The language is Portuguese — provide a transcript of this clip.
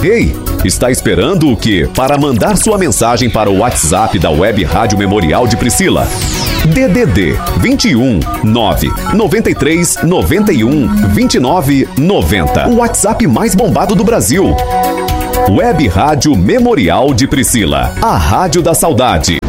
Hey, está esperando o quê? Para mandar sua mensagem para o WhatsApp da Web Rádio Memorial de Priscila. DDD 21 9 93 91 29 90. O WhatsApp mais bombado do Brasil. Web Rádio Memorial de Priscila. A Rádio da Saudade.